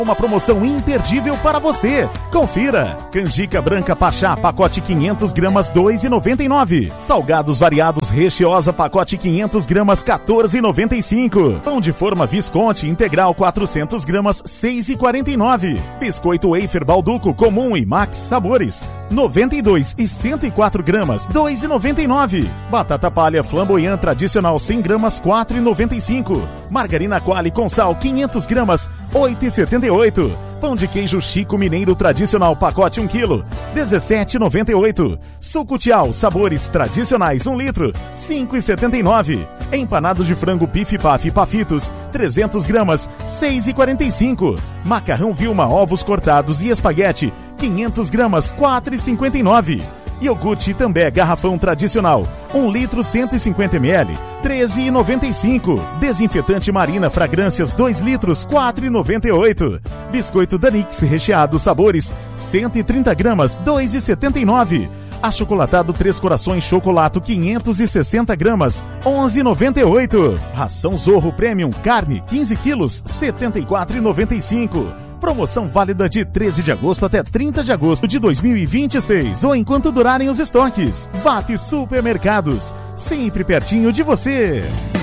Uma promoção imperdível para você. Confira. Canjica branca Pachá, pacote 500 gramas, R$ 2,99. Salgados variados Rechiosa, pacote 500 gramas, R$ 14,95. Pão de forma Visconti integral 400 gramas, R$ 6,49. Biscoito Wafer Balduco comum e Max sabores, 92 e 104 gramas, R$ 2,99. Batata palha flamboyant tradicional 100 gramas, R$ 4,95. Margarina Qualy com sal 500 gramas, R$ 8,78. Pão de queijo Chico Mineiro tradicional pacote 1 kg, R$ 17,98. Suco Tial sabores tradicionais 1 litro, R$ 5,79. Empanado de frango Pif Paf Pafitos 300 gramas, R$ 6,45. Macarrão Vilma ovos cortados e espaguete 500 gramas, R$ 4,59. Iogurte També garrafão tradicional 1 litro 150 ml, R$ 13,95. Desinfetante Marina fragrâncias 2 litros, R$ 4,98. Biscoito Danix recheado sabores 130 gramas, R$ 2,79. Achocolatado Três Corações Chocolato 560 gramas, R$ 11,98. Ração Zorro Premium carne 15 quilos, R$ 74,95. Promoção válida de 13 de agosto até 30 de agosto de 2026 ou enquanto durarem os estoques. VAP Supermercados, sempre pertinho de você.